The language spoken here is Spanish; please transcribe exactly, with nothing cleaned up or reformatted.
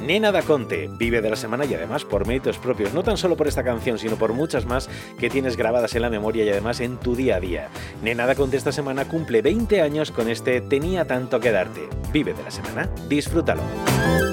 Nena Da Conte vive de la semana y además por méritos propios, no tan solo por esta canción, sino por muchas más que tienes grabadas en la memoria y además en tu día a día. Nena Da Conte esta semana cumple veinte años con este Tenía tanto que darte. Vive de la semana, disfrútalo.